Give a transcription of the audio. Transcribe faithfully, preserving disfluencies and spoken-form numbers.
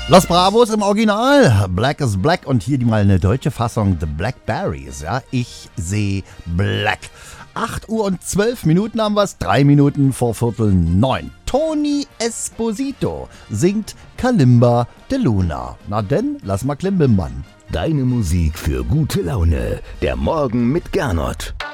Los Bravos im Original, Black is Black und hier die mal eine deutsche Fassung, The Blackberries, ja, ich sehe Black. acht Uhr und zwölf Minuten haben wir's, drei Minuten vor Viertel neun. Tony Esposito singt Kalimba de Luna. Na denn, lass mal klimbimbern. Deine Musik für gute Laune, der Morgen mit Gernot.